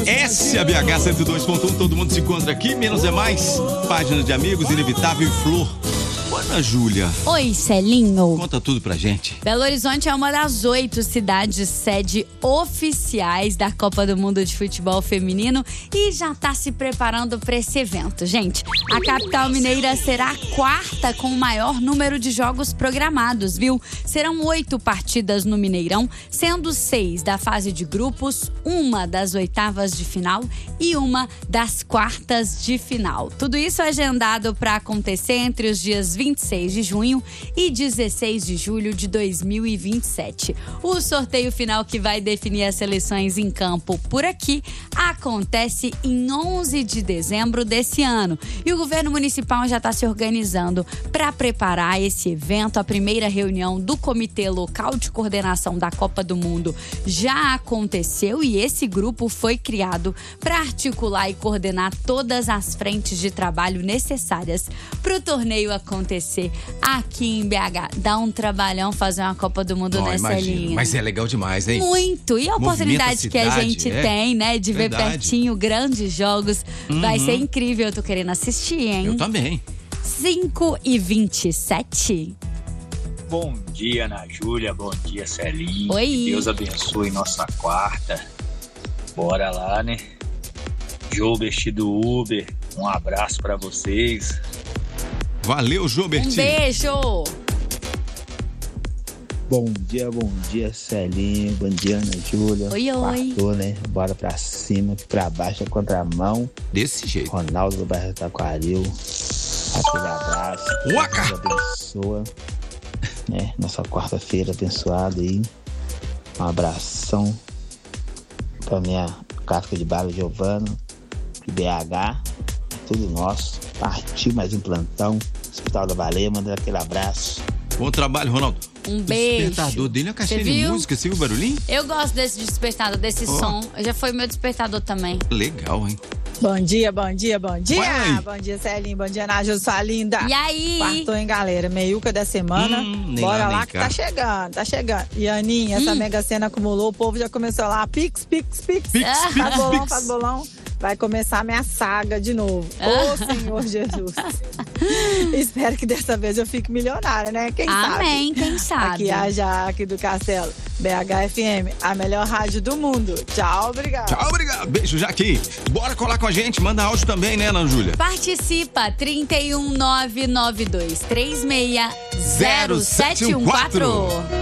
SABH 102.1, todo mundo se encontra aqui, menos é mais. Páginas de amigos, Inevitável e Flor. Ana Júlia. Oi, Celinho. Conta tudo pra gente. Belo Horizonte é uma das 8 cidades sede oficiais da Copa do Mundo de Futebol Feminino e já tá se preparando para esse evento. Gente, a capital mineira será a quarta com o maior número de jogos programados, viu? Serão 8 partidas no Mineirão, sendo 6 da fase de grupos, uma das oitavas de final e uma das quartas de final. Tudo isso agendado para acontecer entre os dias 26 de junho e 16 de julho de 2027. O sorteio final que vai definir as seleções em campo por aqui acontece em 11 de dezembro desse ano. E o governo municipal já está se organizando para preparar esse evento. A primeira reunião do Comitê Local de Coordenação da Copa do Mundo já aconteceu e esse grupo foi criado para articular e coordenar todas as frentes de trabalho necessárias para o torneio acontecer aqui em BH. Dá um trabalhão fazer uma Copa do Mundo nessa linha. Mas é legal demais, hein? Muito. E a oportunidade que a gente tem, né? De ver pertinho grandes jogos. Vai ser incrível. Eu tô querendo assistir, hein? Eu também. 5h27. Bom dia, Ana Júlia. Bom dia, Celinho. Oi. Que Deus abençoe nossa quarta. Bora lá, né? Jobert do Uber. Um abraço pra vocês. Valeu, Jobert. Um beijo. Bom dia, Celinho. Bom dia, Ana Júlia. Oi. Quartou, né? Bora pra cima, pra baixo, contramão. Desse jeito. Ronaldo do bairro Taquaril. Aquele abraço. Uaca! Deus abençoa. Né? Nossa quarta-feira abençoada aí. Um abração pra minha casca de bala, Giovana. De BH. Tudo nosso. Partiu mais um plantão. Hospital da Baleia, manda aquele abraço. Bom trabalho, Ronaldo. Um beijo. O despertador dele é a caixinha de música, você viu o barulhinho? Eu gosto desse despertador, desse som. Já foi meu despertador também. Legal, hein? Bom dia. Vai. Bom dia, Celinho. Bom dia, Nádia, sua linda. E aí? Quartou, hein, galera? Meiuca da semana. Bora lá que tá chegando. E Aninha, essa Mega Sena acumulou, o povo já começou lá. Pix. Faz bolão. Vai começar a minha saga de novo. Ô, Senhor Jesus. Espero que dessa vez eu fique milionária, né? Quem sabe? Amém, quem sabe? Aqui a Jaque do Castelo. BHFM, a melhor rádio do mundo. Tchau, obrigado. Tchau, obrigado. Beijo, Jaque. Bora colar com a gente. Manda áudio também, né, Ana Júlia? Participa, 31992360714.